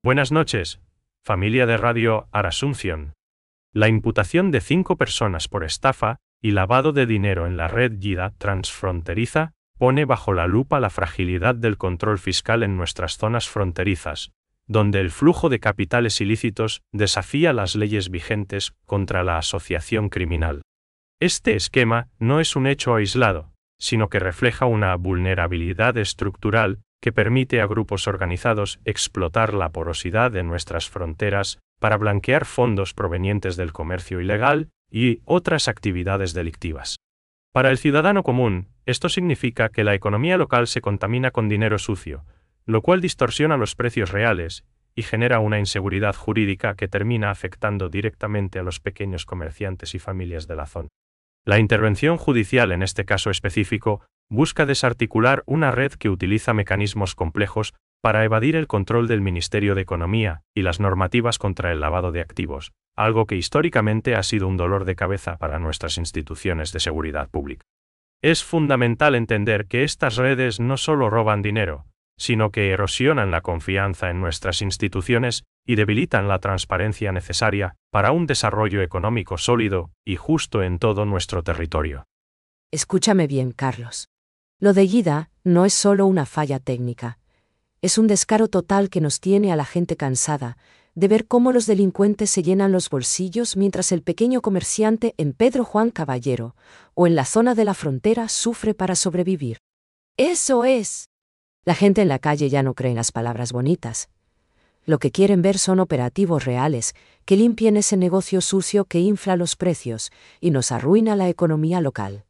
Buenas noches, familia de Radio Arasunción. La imputación de 5 personas por estafa y lavado de dinero en la red YIDA transfronteriza pone bajo la lupa la fragilidad del control fiscal en nuestras zonas fronterizas, donde el flujo de capitales ilícitos desafía las leyes vigentes contra la asociación criminal. Este esquema no es un hecho aislado, sino que refleja una vulnerabilidad estructural que permite a grupos organizados explotar la porosidad de nuestras fronteras para blanquear fondos provenientes del comercio ilegal y otras actividades delictivas. Para el ciudadano común, esto significa que la economía local se contamina con dinero sucio, lo cual distorsiona los precios reales y genera una inseguridad jurídica que termina afectando directamente a los pequeños comerciantes y familias de la zona. La intervención judicial en este caso específico busca desarticular una red que utiliza mecanismos complejos para evadir el control del Ministerio de Economía y las normativas contra el lavado de activos, algo que históricamente ha sido un dolor de cabeza para nuestras instituciones de seguridad pública. Es fundamental entender que estas redes no solo roban dinero, sino que erosionan la confianza en nuestras instituciones y debilitan la transparencia necesaria para un desarrollo económico sólido y justo en todo nuestro territorio. Escúchame bien, Carlos. Lo de YIDA no es solo una falla técnica. Es un descaro total que nos tiene a la gente cansada de ver cómo los delincuentes se llenan los bolsillos mientras el pequeño comerciante en Pedro Juan Caballero o en la zona de la frontera sufre para sobrevivir. ¡Eso es! La gente en la calle ya no cree en las palabras bonitas. Lo que quieren ver son operativos reales que limpien ese negocio sucio que infla los precios y nos arruina la economía local.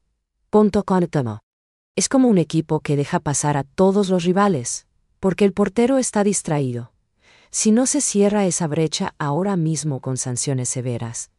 Punto con tomo. Es como un equipo que deja pasar a todos los rivales, porque el portero está distraído. Si no se cierra esa brecha ahora mismo con sanciones severas,